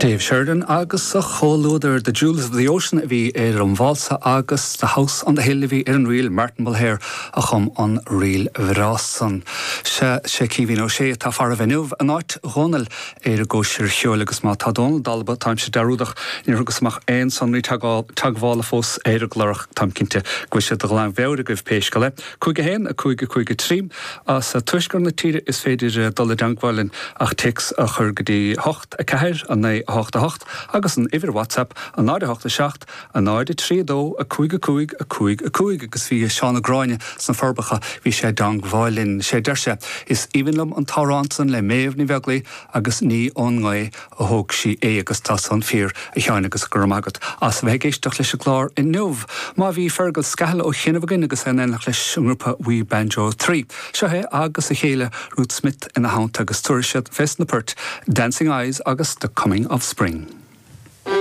Dave Sheridan agus a cholúidir the Jewels of the Ocean a bhí an bhálsa agus the House on the Hill a bhí an riil Martin Mulhare a chum an riil Vrasan. Se cíhín ó sé tá far a bhenúh an áit ghonal a góisiir cheolagus má tádón dalba táim sé darúdach ní rugusach ein sanrí taghála fós a glorach tamcinnte gcuise do gláin bheir goibh péisce le. Cúige héin a cúige trím as a tuisgur na tíre is féidir dola dangháilin ach tix a chur godí 8 a ceir a 8 agus an iver WhatsApp an 9 an 3 a cúig agus bhí Seán Gráine san forbacha bhí sé dangháilin sé deirse is íhanlum an táránsan le méomh ní bheaglaí agus ní óngáid a thóg sí agus tá san fír a cheann agus gur agat as bheith éisteach leis a glár in nuamh má bhí fergal scail ó chinmh gin agus enach leis grúpa We Banjo 3 Seothe agus a chéile Ruth Smith ina haint agus tuairsead fest na Pert Dancing Eyes agus The Coming of Spring.